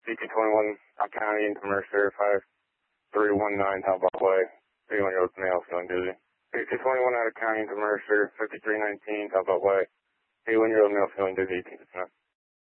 CT21 out County into Mercer 5319 Talbot Way. 31-year-old male feeling dizzy. CT21 out of County into Mercer 5319 Talbot Way. 81-year-old male feeling dizzy.